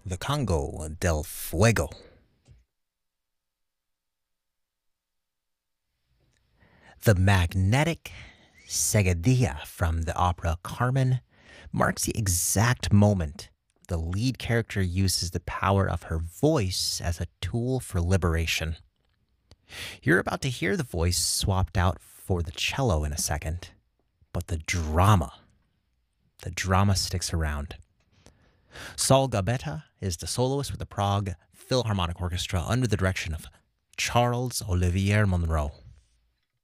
The Congo del Fuego. The magnetic seguidilla from the opera Carmen marks the exact moment the lead character uses the power of her voice as a tool for liberation. You're about to hear the voice swapped out for the cello in a second, but the drama sticks around. Saul Gabetta is the soloist with the Prague Philharmonic Orchestra under the direction of Charles Olivier Monroe.